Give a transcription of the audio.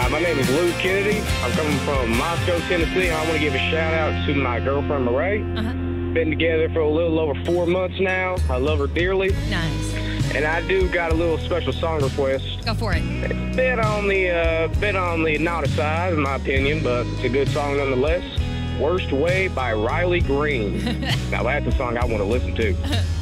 My name is Lou Kennedy. I'm coming from Moscow, Tennessee. I want to give a shout out to my girlfriend, Marae. Been together for a little over 4 months now. I love her dearly. Nice. And I do got a little special song request. Go for it. Bit on the naughty side, in my opinion, but it's a good song nonetheless. Worst Way by Riley Green. Now, that's a song I want to listen to.